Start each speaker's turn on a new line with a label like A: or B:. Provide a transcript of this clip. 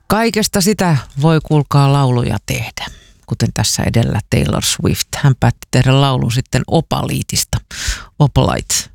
A: Kaikesta sitä voi kuulkaa lauluja tehdä, kuten tässä edellä Taylor Swift. Hän päätti tehdä laulun sitten Opalitista, Opalite